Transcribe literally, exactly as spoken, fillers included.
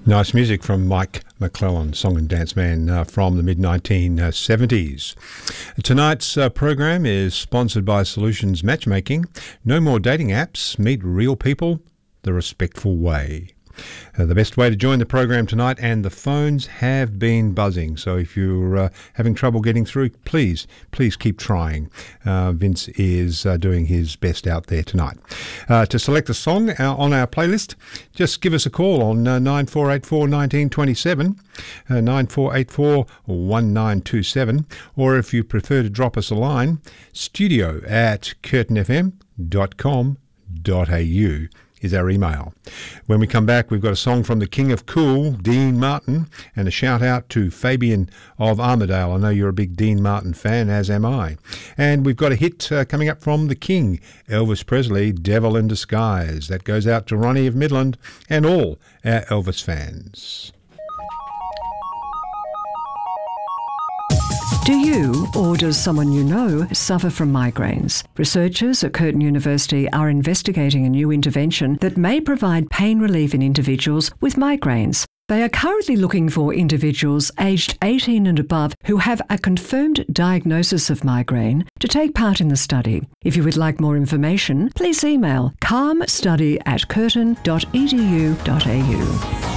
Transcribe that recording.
Nice music from Mike McClellan, song and dance man uh, from the mid nineteen seventies. Tonight's uh, program is sponsored by Solutions Matchmaking. No more dating apps. Meet real people the respectful way. Uh, the best way to join the program tonight, and the phones have been buzzing, so if you're uh, having trouble getting through, please, please keep trying. Uh, Vince is uh, doing his best out there tonight. Uh, to select a song uh, on our playlist, just give us a call on uh, nine four eight four, one nine two seven, uh, nine four eight four, one nine two seven, or if you prefer to drop us a line, studio at curtin f m dot com dot a u. is our email. When we come back, we've got a song from the King of Cool, Dean Martin, and a shout out to Fabian of Armidale. I know you're a big Dean Martin fan, as am I. And we've got a hit uh, coming up from the King, Elvis Presley, Devil in Disguise. That goes out to Ronnie of Midland and all our Elvis fans. Do you, or does someone you know, suffer from migraines? Researchers at Curtin University are investigating a new intervention that may provide pain relief in individuals with migraines. They are currently looking for individuals aged eighteen and above who have a confirmed diagnosis of migraine to take part in the study. If you would like more information, please email calmstudy at curtin dot e d u dot a u.